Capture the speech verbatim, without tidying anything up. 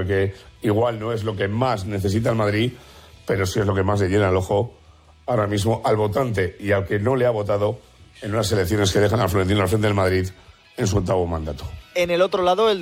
sabe que igual no es lo que más necesita el Madrid, pero sí es lo que más le llena el ojo ahora mismo al votante y al que no le ha votado en unas elecciones que dejan a Florentino al frente del Madrid en su octavo mandato. En el otro lado, el